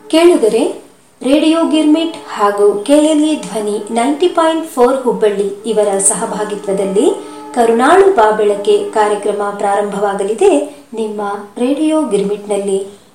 ಕೇಳುಗರೆ, ರೇಡಿಯೋ ಗಿರ್ಮಿಟ್ ಹಾಗೂ ಕೆಎಲ್ಇ ಧ್ವನಿ 90.4 ಹುಬ್ಬಳ್ಳಿ ಇವರ ಸಹಭಾಗಿತ್ವದಲ್ಲಿ ಕರುನಾಳು ಬಾಬೆಳಕೆ ಕಾರ್ಯಕ್ರಮ ಪ್ರಾರಂಭವಾಗಲಿದೆ ನಿಮ್ಮ ರೇಡಿಯೋ ಗಿರ್ಮಿಟ್ನಲ್ಲಿ.